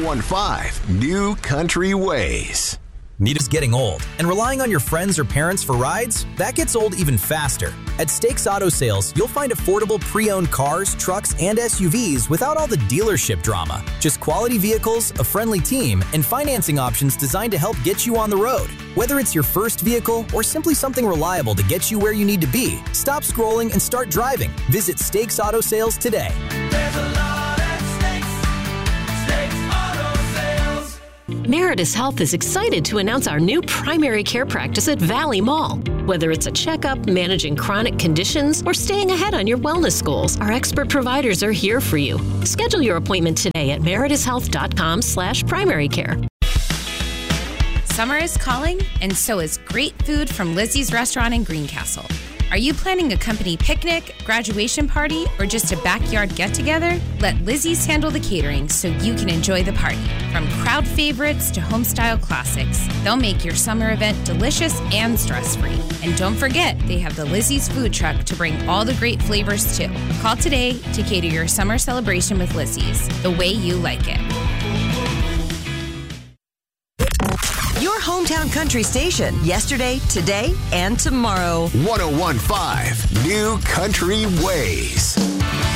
1015 New Country Ways. Need is getting old, and relying on your friends or parents for rides? That gets old even faster. At Stakes Auto Sales, you'll find affordable pre-owned cars, trucks, and SUVs without all the dealership drama. Just quality vehicles, a friendly team, and financing options designed to help get you on the road. Whether it's your first vehicle or simply something reliable to get you where you need to be, stop scrolling and start driving. Visit Stakes Auto Sales today. There's a lot at Stakes Auto Sales. Meritus Health is excited to announce our new primary care practice at Valley Mall. Whether it's a checkup, managing chronic conditions, or staying ahead on your wellness goals, our expert providers are here for you. Schedule your appointment today at meritushealth.com/primary care. Summer is calling, and so is great food from Lizzie's Restaurant in Greencastle. Are you planning a company picnic, graduation party, or just a backyard get-together? Let Lizzie's handle the catering so you can enjoy the party. From crowd favorites to home-style classics, they'll make your summer event delicious and stress-free. And don't forget, they have the Lizzie's food truck to bring all the great flavors too. Call today to cater your summer celebration with Lizzie's, the way you like it. Your hometown country station, yesterday, today, and tomorrow. 1015 New Country Ways.